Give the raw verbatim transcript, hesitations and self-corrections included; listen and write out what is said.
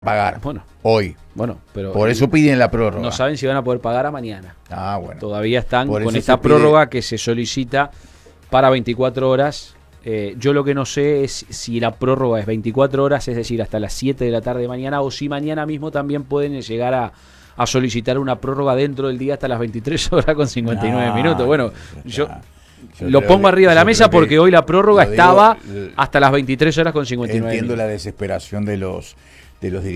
pagar. Bueno, hoy. Bueno, pero por eso piden la prórroga. No saben si van a poder pagar a mañana. Ah, bueno. Todavía están por con esta prórroga que se solicita para veinticuatro horas. Eh, yo lo que no sé es si la prórroga es veinticuatro horas, es decir, hasta las siete de la tarde de mañana, o si mañana mismo también pueden llegar a, a solicitar una prórroga dentro del día hasta las veintitrés horas con cincuenta y nueve no, minutos. Bueno, yo, yo lo pongo que, arriba de la mesa porque hoy la prórroga digo, estaba hasta las veintitrés horas con cincuenta y nueve entiendo minutos. la desesperación de los, de los